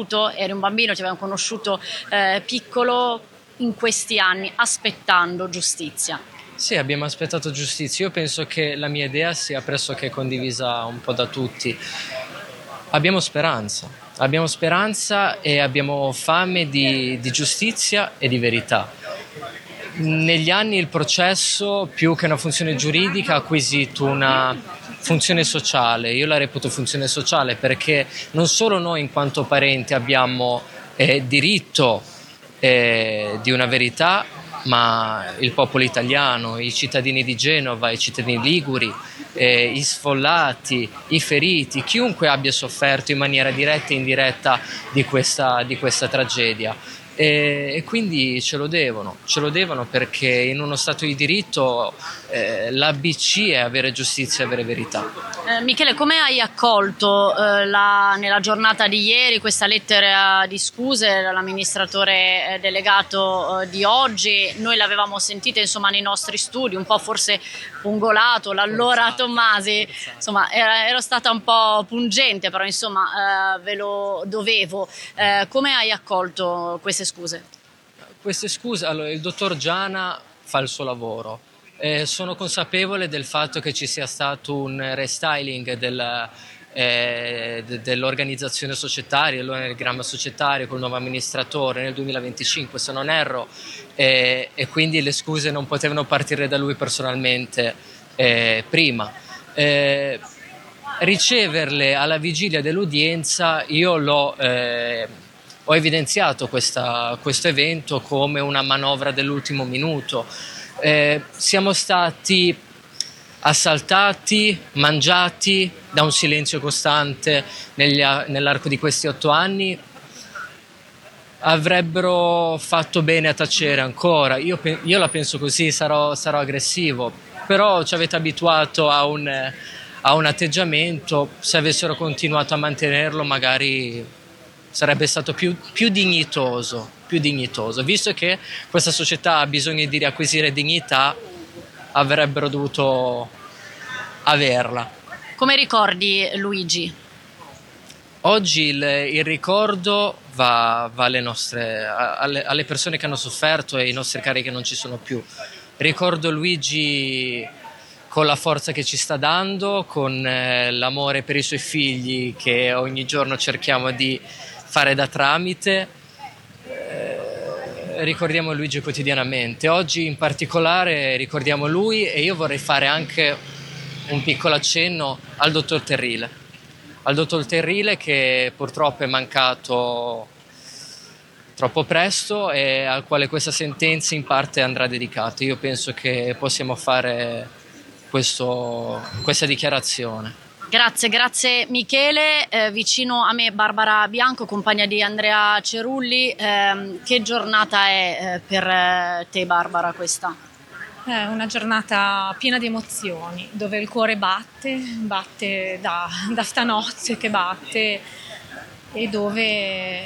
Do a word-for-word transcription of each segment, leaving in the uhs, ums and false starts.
conosciuto, eri un bambino, ti abbiamo conosciuto eh, piccolo in questi anni, aspettando giustizia. Sì, abbiamo aspettato giustizia. Io penso che la mia idea sia pressoché condivisa un po' da tutti. Abbiamo speranza, abbiamo speranza e abbiamo fame di, di giustizia e di verità. Negli anni il processo, più che una funzione giuridica, ha acquisito una funzione sociale. Io la reputo funzione sociale perché non solo noi in quanto parenti abbiamo eh, diritto eh, di una verità, ma il popolo italiano, i cittadini di Genova, i cittadini liguri, eh, i sfollati, i feriti, chiunque abbia sofferto in maniera diretta e indiretta di questa, di questa tragedia. E, e quindi ce lo devono, ce lo devono perché in uno Stato di diritto eh, l'A B C è avere giustizia e avere verità. Eh, Michele, come hai accolto eh, la, nella giornata di ieri questa lettera di scuse dall'amministratore eh, delegato eh, di oggi? Noi l'avevamo sentita insomma nei nostri studi, un po' forse pungolato, l'allora Tommasi, insomma era, ero stata un po' pungente, però insomma eh, ve lo dovevo. Eh, come hai accolto queste scuse? Queste scuse, allora il dottor Giana fa il suo lavoro. Eh, sono consapevole del fatto che ci sia stato un restyling del, eh, de, dell'organizzazione societaria, dell'organigramma societario col nuovo amministratore nel duemilaventicinque, se non erro, eh, e quindi le scuse non potevano partire da lui personalmente eh, prima. Eh, riceverle alla vigilia dell'udienza, io l'ho... Eh, ho evidenziato questa, questo evento come una manovra dell'ultimo minuto. Eh, siamo stati assaltati, mangiati da un silenzio costante negli, nell'arco di questi otto anni. Avrebbero fatto bene a tacere ancora. Io, io la penso così, sarò, sarò aggressivo, però ci avete abituato a un, a un atteggiamento. Se avessero continuato a mantenerlo magari sarebbe stato più, più dignitoso, più dignitoso. Visto che questa società ha bisogno di riacquisire dignità, avrebbero dovuto averla. Come ricordi Luigi? Oggi il, il ricordo va, va alle, nostre, alle, alle persone che hanno sofferto e ai nostri cari che non ci sono più. Ricordo Luigi con la forza che ci sta dando, con eh, l'amore per i suoi figli che ogni giorno cerchiamo di fare da tramite. Eh, ricordiamo Luigi quotidianamente. Oggi in particolare ricordiamo lui e io vorrei fare anche un piccolo accenno al dottor Terrile. Al dottor Terrile che purtroppo è mancato troppo presto e al quale questa sentenza in parte andrà dedicata. Io penso che possiamo fare questo, questa dichiarazione. Grazie, grazie Michele. Eh, vicino a me Barbara Bianco, compagna di Andrea Cerulli. Eh, che giornata è eh, per te Barbara questa? È una giornata piena di emozioni, dove il cuore batte, batte da, da stanotte che batte e dove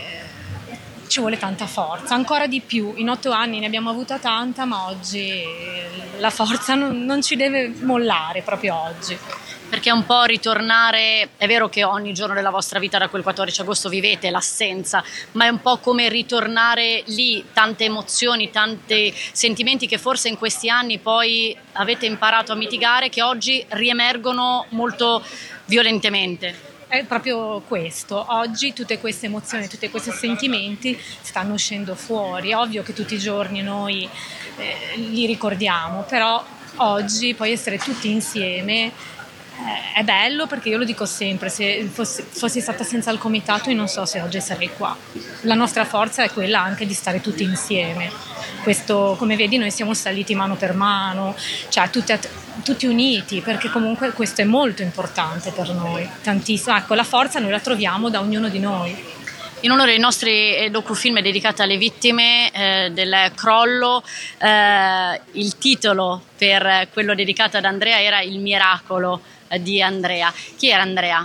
ci vuole tanta forza, ancora di più. In otto anni ne abbiamo avuta tanta, ma oggi la forza non, non ci deve mollare proprio oggi. Perché è un po' ritornare, è vero che ogni giorno della vostra vita da quel quattordici agosto vivete l'assenza, ma è un po' come ritornare lì, tante emozioni, tanti sentimenti che forse in questi anni poi avete imparato a mitigare, che oggi riemergono molto violentemente. È proprio questo, oggi tutte queste emozioni, tutti questi sentimenti stanno uscendo fuori. È ovvio che tutti i giorni noi eh, li ricordiamo, però oggi poi essere tutti insieme è bello, perché io lo dico sempre, se fossi, fossi stata senza il comitato io non so se oggi sarei qua. La nostra forza è quella anche di stare tutti insieme. Questo, come vedi, noi siamo saliti mano per mano, cioè tutti, tutti uniti, perché comunque questo è molto importante per noi, tantissimo. Ecco, la forza noi la troviamo da ognuno di noi. In uno dei nostri docufilm dedicati alle vittime eh, del crollo, eh, il titolo per quello dedicato ad Andrea era Il miracolo di Andrea. Chi era Andrea?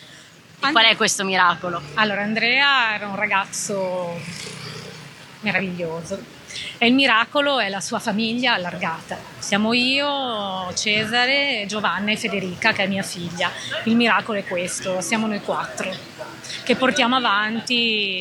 E And- qual è questo miracolo? Allora, Andrea era un ragazzo meraviglioso e il miracolo è la sua famiglia allargata. Siamo io, Cesare, Giovanna e Federica, che è mia figlia. Il miracolo è questo, siamo noi quattro che portiamo avanti